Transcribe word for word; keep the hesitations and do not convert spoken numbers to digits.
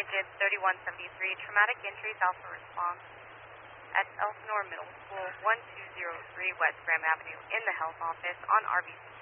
Gibbs thirty-one seventy-three, traumatic injuries alpha response at Elsinore Middle School, one two zero three West Graham Avenue, in the health office on R B C